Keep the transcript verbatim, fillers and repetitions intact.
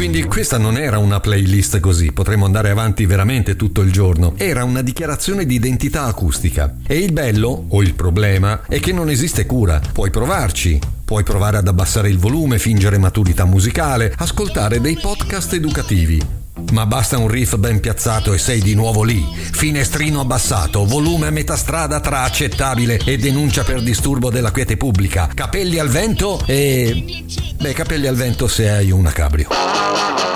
Quindi questa non era una playlist così, potremmo andare avanti veramente tutto il giorno. Era una dichiarazione di identità acustica. E il bello, o il problema, è che non esiste cura. Puoi provarci. Puoi provare ad abbassare il volume, fingere maturità musicale, ascoltare dei podcast educativi. Ma basta un riff ben piazzato e sei di nuovo lì. Finestrino abbassato, volume a metà strada tra accettabile e denuncia per disturbo della quiete pubblica. Capelli al vento e... Beh, capelli al vento se hai una cabrio.